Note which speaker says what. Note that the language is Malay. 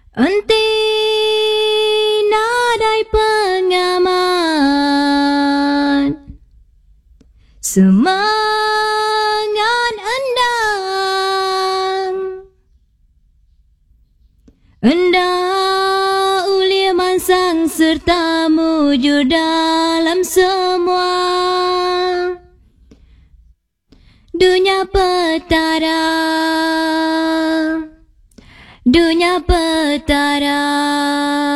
Speaker 1: Entin nadai pengaman, semangat endang, endang ulia mansang serta mujur dalam semua dunia petara, dunia petara.